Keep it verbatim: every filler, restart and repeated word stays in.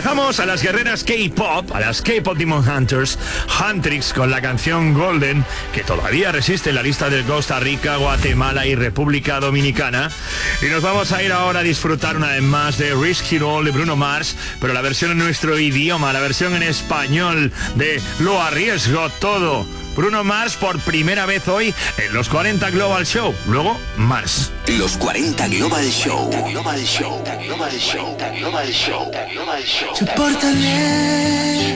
Dejamos a las guerreras K-pop, a las K-pop Demon Hunters, Huntrix, con la canción Golden, que todavía resiste en la lista de Costa Rica, Guatemala y República Dominicana. Y nos vamos a ir ahora a disfrutar una vez más de Risky Roll de Bruno Mars, pero la versión en nuestro idioma, la versión en español de Lo Arriesgo Todo. Bruno Mars por primera vez hoy en los cuarenta Global Show. Luego, Mars. Los cuarenta Global Show. Global Show. Global Show. Global Show. Global Show. Sopórtame.